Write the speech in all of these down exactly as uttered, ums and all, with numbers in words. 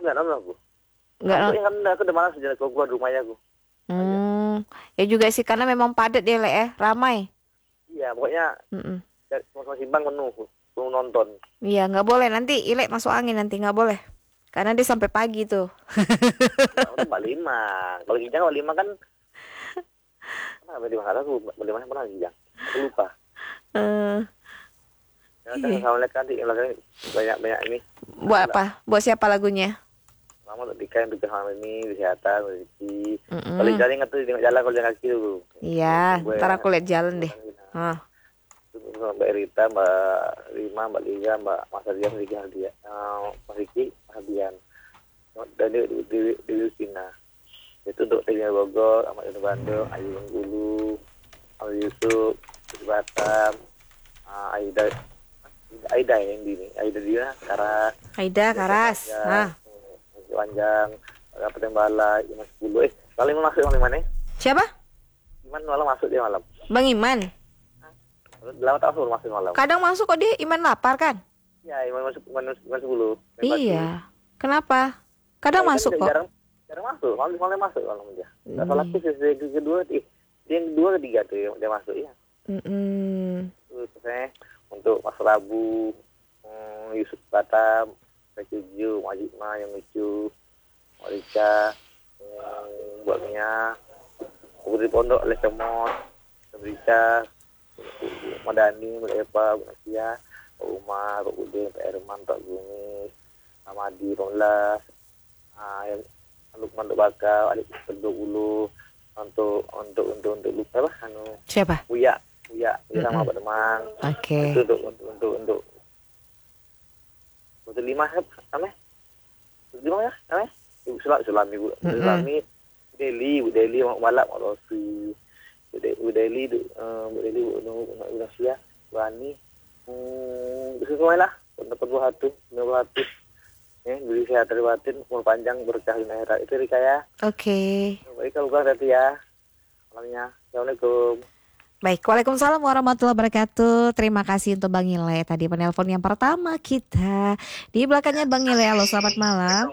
Enggak nonton aku. Nggak Aku non- yang kan aku udah malas jalan keluar rumahnya aku. Aja. Hmm, ya juga sih karena memang padat ya, Le, ya, ramai. Iya, pokoknya Mm-mm. ya, semua simpang penuh, penuh nonton. Iya, nggak boleh nanti Ilek masuk angin nanti nggak boleh. Karena dia sampai pagi tuh. Nah, itu Mbak Lima. Kalau Kijang Mbak Lima kan, apa Mbak Lima aku, Mbak Lima pernah Kijang. Aku lupa. Eh, Ya kan iya. sama lihat kan di belakang banyak banyak ini. Buat Ada apa? Buat siapa lagunya? lama untuk Dika untuk sama ini kesehatan, rezeki. Kalau Mm-mm. jalan ingat tuh di jalan kalau jalan kaki tuh. Iya, Gue ntar aku lihat jalan deh. bukan gitu. Ah, Mbak Rita, Mbak Lima, Mbak Liga, Mbak Mas Ardian, Riki Hadian, uh, Mas Riki Hadian, dan di di di Lucina. Itu untuk Tina Bogor, Ahmad Yunus Bandung, Ayu Bengkulu, Ahmad Yusuf, di Batam, uh, Aida, Aida yang di ini, Aida dia, Karas, Aida Karas. Panjang, Ah, Panjang, Kabupaten Tembala, Iman sepuluh, eh, kali mau masuk yang mana? siapa? Iman malam masuk dia malam. Bang Iman. Lama tak masuk masuk malam. Kadang masuk kok dia Iman lapar kan? Ya, Iman masuk Iman, Iman sepuluh. Iya. Kenapa? Kadang Kan masuk dia kok. jarang jarang masuk, malam malam masuk malam dia. Nggak salah Hmm. sih yang kedua, eh, dia yang kedua ketiga tuh yang dia masuk ya. Mm-mm. Terus saya untuk Mas Rabu, hmm, Yusuf Batam, Recuju, Majidma yang lucu, Marika, hmm, buat Mia, Putri Pondok, Les Cemon, Rika, Madani, Mbak Eva, Bu Nasia, Pak Umar, Pak Udin, Pak Herman, Pak Gumi, Amadi, Rolas, ah, yang Lukman untuk bakal, adik dua puluh untuk untuk untuk untuk lupa apa anu Siapa? Uya Uya Uya sama Mm-mm. Pak Demang Oke. itu untuk untuk untuk untuk untuk lima apa untuk lima ya apa Ibu Sulam Sulami Ibu Mm-mm. Sulami Deli Ibu Deli mau malak mau Rosi Ibu Deli Bu Deli Bu Bu Nasia Bu Ani hmm sesuai lah untuk kedua satu dua satu ya beli sehat dari batin umur panjang berkah di akhirat itu Rika ya. Oke. Baik kalau bukan berarti ya malamnya. Assalamualaikum. Baik, Waalaikumsalam warahmatullahi wabarakatuh. Terima kasih untuk Bang Ile tadi penelpon yang pertama kita. Di belakangnya Bang Ile. Halo, selamat malam.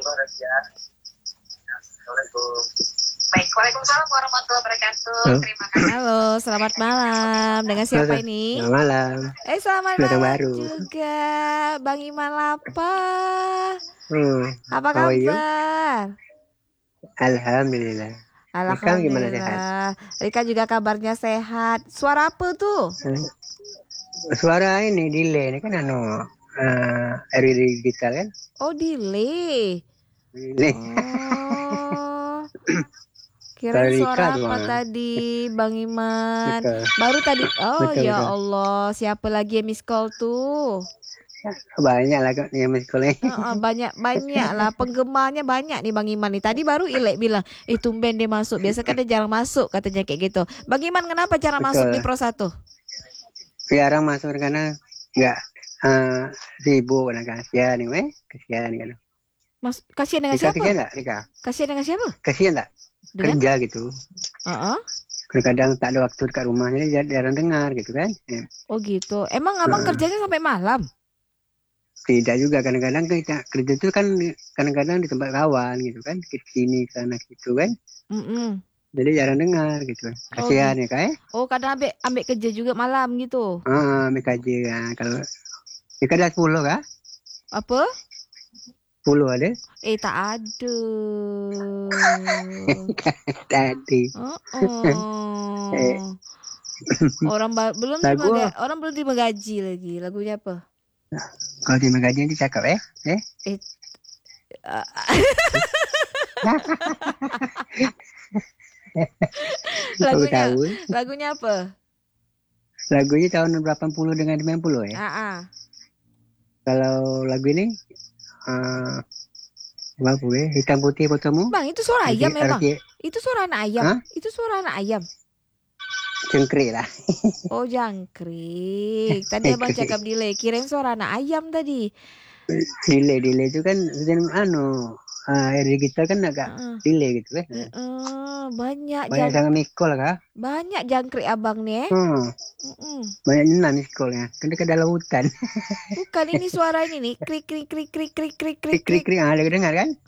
Baik, Waalaikumsalam warahmatullahi wabarakatuh. Halo. Terima kasih. Halo, selamat malam. Dengan siapa Selamat ini? selamat malam. Eh, selamat Sudah malam baru. juga, Bang Iman Lapa. Hmm. Apa How are you? kabar? Alhamdulillah. Rika gimana sehat? Alhamdulillah. Rika juga kabarnya sehat. Suara apa tuh? Hmm. Suara ini delay ini kan anu uh, R W D digital kan? Oh, delay. Delay. Oh, Kalau kirain Rika suara apa gimana? tadi, Bang Iman? Betul. Baru tadi. Oh, Betul, ya betul. Allah, siapa lagi yang miss call tuh? Banyak lah kan yang sekolah. Heeh, banyak banyak lah penggemarnya banyak nih Bang Iman nih. Tadi baru Ilek bilang, "Eh, tumben dia masuk. Biasa kan dia jarang masuk," katanya kayak gitu. Bang Iman kenapa jarang masuk di Betul. Pro satu? Jarang masuk karena nggak uh, sibuk kan kasihan nih, weh. Kasihan kan. Mas, kasihan dengan Rika siapa? kasihan enggak, Rika? Kasihan dengan siapa? Kasihan enggak? Dengan? Kerja gitu. Heeh. Kadang tak ada waktu dekat rumah jadi jarang dengar gitu kan. Ya. Oh gitu. Emang abang Heeh. kerjanya sampai malam? Tidak juga, kadang-kadang kita kerja itu kan kadang-kadang di tempat kawan gitu kan, ke sini ke sana gitu kan, Mm-mm. jadi jarang dengar gitu. Oh Kasihan gitu. ya kak. Oh kadang ambil ambil kerja juga malam gitu. Ah, mereka aja ya. Kalau kita ada sepuluh kak, Apa? sepuluh ada. Eh tak ada. Tadi. Oh. Eh, Orang ba- belum terima lagu ga- orang belum terima gaji lagi. Lagunya apa? kalau terima gaji nanti cakap eh, eh. Eh ah, Aku lagunya tahu. lagunya apa? Lagunya tahun delapan puluh dengan sembilan puluh ya. Ah, ah. Kalau lagu ini uh, apa ya? Hitam putih fotomu. Bang, itu suara Arti, ayam memang. arti Itu suara anak ayam. Hah? Itu suara anak ayam. cengkrik lah. Oh, jangkrik. Tadi abang cakap delay. Kirain suara anak ayam tadi. delay delay itu kan dan anu uh, air digital kan agak Uh-uh. delay gitu kan. Uh-uh. Banyak Banyak jang sangat mikol kah? banyak jangkrik abang nih. Eh? Hmm. Uh-uh. Banyak enam mikolnya. Kan dekat dalam hutan. Bukan ini suara ini nih. Krik krik krik krik krik krik Krik krik krik krik. krik. Ah, ada dengar kan?